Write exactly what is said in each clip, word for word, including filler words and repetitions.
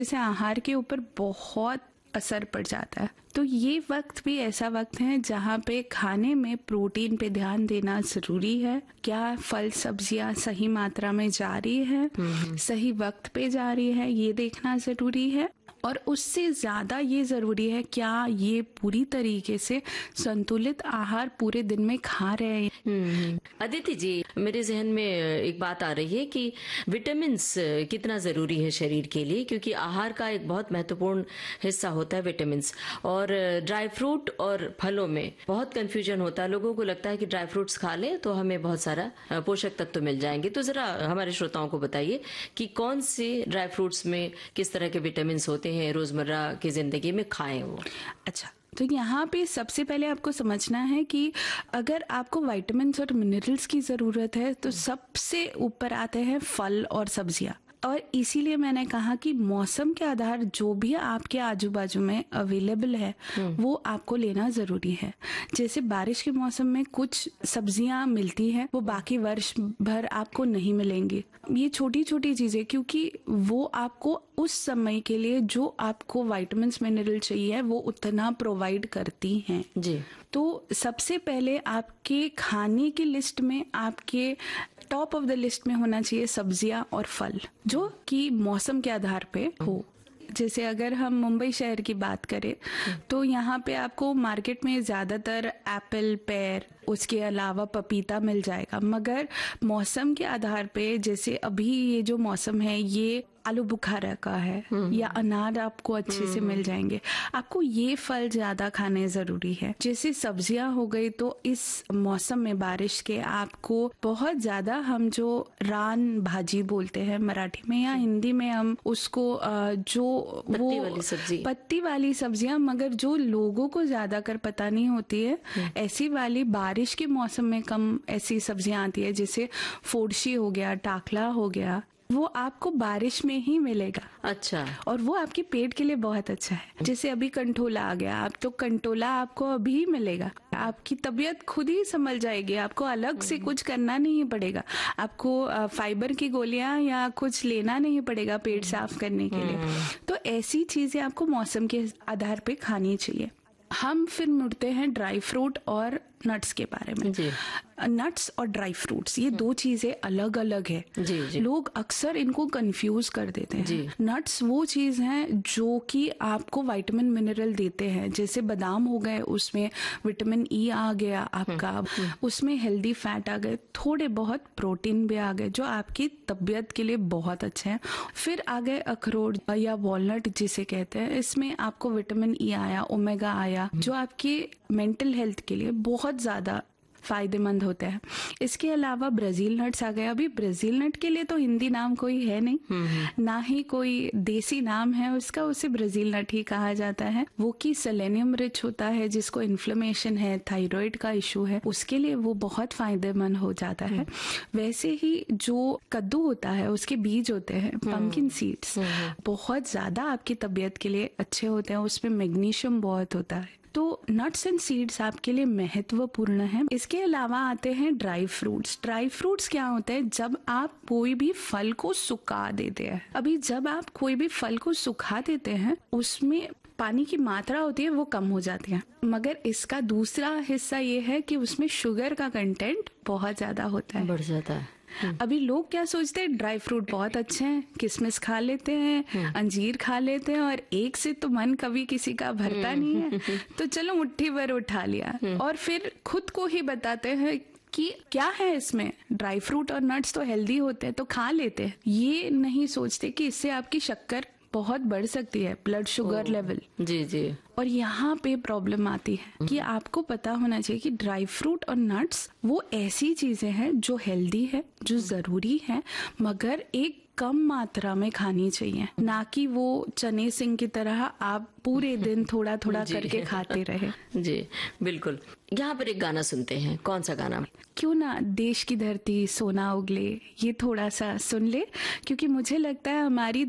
जैसे आहार के ऊपर बहुत असर पड़ जाता है। तो ये वक्त भी ऐसा वक्त है जहाँ पे खाने में प्रोटीन पे ध्यान देना जरूरी है। क्या फल सब्जियां सही मात्रा में जा रही है, सही वक्त पे जा रही है, ये देखना जरूरी है। और उससे ज्यादा ये जरूरी है क्या ये पूरी तरीके से संतुलित आहार पूरे दिन में खा रहे हैं। अदिति जी, मेरे जहन में एक बात आ रही है कि विटामिन्स कितना जरूरी है शरीर के लिए, क्योंकि आहार का एक बहुत महत्वपूर्ण हिस्सा होता है विटामिन्स। और ड्राई फ्रूट और फलों में बहुत कंफ्यूजन होता है, लोगों को लगता है कि ड्राई फ्रूट्स खा लें तो हमें बहुत सारा पोषक तत्व तो मिल जाएंगे। तो जरा हमारे श्रोताओं को बताइए कि कौन से ड्राई फ्रूट्स में किस तरह के विटामिन्स होते हैं, रोजमर्रा की जिंदगी में खाएं वो। अच्छा, तो यहाँ पे सबसे पहले आपको समझना है कि अगर आपको विटामिन्स और मिनरल्स की जरूरत है तो सबसे ऊपर आते हैं फल और सब्जियां। और इसीलिए मैंने कहा कि मौसम के आधार जो भी आपके आजू बाजू में अवेलेबल है वो आपको लेना जरूरी है। जैसे बारिश के मौसम में कुछ सब्जियां मिलती हैं वो बाकी वर्ष भर आपको नहीं मिलेंगी। ये छोटी छोटी चीजें, क्योंकि वो आपको उस समय के लिए जो आपको विटामिन्स मिनरल चाहिए वो उतना प्रोवाइड करती हैं जी। तो सबसे पहले आपके खाने की लिस्ट में, आपके टॉप ऑफ द लिस्ट में होना चाहिए सब्जियां और फल जो कि मौसम के आधार पे हो। जैसे अगर हम मुंबई शहर की बात करें तो यहाँ पे आपको मार्केट में ज्यादातर एप्पल, पेयर, उसके अलावा पपीता मिल जाएगा। मगर मौसम के आधार पे, जैसे अभी ये जो मौसम है ये आलू बुखारा का है या अनार आपको अच्छे से मिल जाएंगे। आपको ये फल ज्यादा खाने जरूरी है। जैसे सब्जियां हो गई तो इस मौसम में बारिश के आपको बहुत ज्यादा, हम जो रान भाजी बोलते हैं मराठी में या हिंदी में, हम उसको जो पत्ती वो वाली सब्जी पत्ती वाली सब्जियां, मगर जो लोगों को ज्यादा कर पता नहीं होती है, ऐसी वाली बारिश के मौसम में कम ऐसी सब्जियां आती है। जैसे फोड़शी हो गया, टाकला हो गया, वो आपको बारिश में ही मिलेगा। अच्छा। और वो आपके पेट के लिए बहुत अच्छा है। जैसे अभी कंटोला आ गया, आप तो कंटोला आपको अभी ही मिलेगा। आपकी तबीयत खुद ही संभल जाएगी, आपको अलग से कुछ करना नहीं पड़ेगा। आपको फाइबर की गोलियां या कुछ लेना नहीं पड़ेगा पेट साफ करने के लिए। तो ऐसी चीजें आपको मौसम के आधार पे खानी चाहिए। हम फिर मुड़ते हैं ड्राई फ्रूट और नट्स के बारे में। जी। नट्स और ड्राई फ्रूट्स ये दो चीजें अलग अलग है। जी, जी। लोग अक्सर इनको कंफ्यूज कर देते हैं। जी। नट्स वो चीज हैं जो कि आपको विटामिन मिनरल देते हैं। जैसे बादाम हो गए, उसमें विटामिन ई आ गया आपका, उसमें हेल्दी फैट आ गए, थोड़े बहुत प्रोटीन भी आ गए जो आपकी तबीयत के लिए बहुत अच्छे हैं। फिर आ गए अखरोट या वॉलनट जिसे कहते हैं, इसमें आपको विटामिन ई आया, ओमेगा आया, जो आपकी मेंटल हेल्थ के लिए बहुत ज्यादा फायदेमंद होते हैं। इसके अलावा ब्राजील नट्स आ गए। अभी ब्राजील नट के लिए तो हिंदी नाम कोई है नहीं, ना ही कोई देसी नाम है उसका, उसे ब्राजील नट ही कहा जाता है। वो कि सेलेनियम रिच होता है, जिसको इन्फ्लेमेशन है, थायराइड का इशू है, उसके लिए वो बहुत फायदेमंद हो जाता है। वैसे ही जो कद्दू होता है उसके बीज होते हैं, पंकिन सीड्स, बहुत ज्यादा आपकी तबीयत के लिए अच्छे होते हैं। उसमें मैग्नीशियम बहुत होता है। तो नट्स एंड सीड्स आपके लिए महत्वपूर्ण है। इसके अलावा आते हैं ड्राई फ्रूट्स। ड्राई फ्रूट्स क्या होते हैं? जब आप कोई भी फल को सुखा देते हैं। अभी जब आप कोई भी फल को सुखा देते हैं उसमें पानी की मात्रा होती है वो कम हो जाती है। मगर इसका दूसरा हिस्सा ये है कि उसमें शुगर का कंटेंट बहुत ज्यादा होता है, बढ़ जाता है। अभी लोग क्या सोचते हैं, ड्राई फ्रूट बहुत अच्छे हैं, किशमिश खा लेते हैं, अंजीर खा लेते हैं, और एक से तो मन कभी किसी का भरता नहीं है, तो चलो मुट्ठी भर उठा लिया, और फिर खुद को ही बताते हैं कि क्या है इसमें, ड्राई फ्रूट और नट्स तो हेल्दी होते हैं तो खा लेते हैं। ये नहीं सोचते कि इससे आपकी शक्कर बहुत बढ़ सकती है, ब्लड शुगर लेवल। जी जी। और यहाँ पे प्रॉब्लम आती है कि आपको पता होना चाहिए कि ड्राई फ्रूट और नट्स वो ऐसी चीजें हैं जो हेल्दी है, जो जरूरी है, मगर एक कम मात्रा में खानी चाहिए, ना कि वो चने सिंह की तरह आप पूरे दिन थोड़ा थोड़ा करके खाते रहे। जी बिल्कुल। यहाँ पर एक गाना सुनते हैं, कौन सा गाना? क्यों ना देश की धरती सोना उगले, ये थोड़ा सा सुन ले, क्योंकि मुझे लगता है हमारी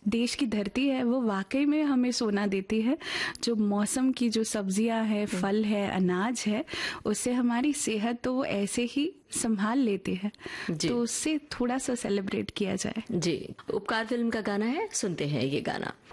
देश की धरती है वो वाकई में हमें सोना देती है। जो मौसम की जो सब्जियां है, फल है, अनाज है, उससे हमारी सेहत तो वो ऐसे ही संभाल लेती है। तो उससे थोड़ा सा सेलिब्रेट किया जाए। जी, उपकार फिल्म का गाना है, सुनते हैं ये गाना।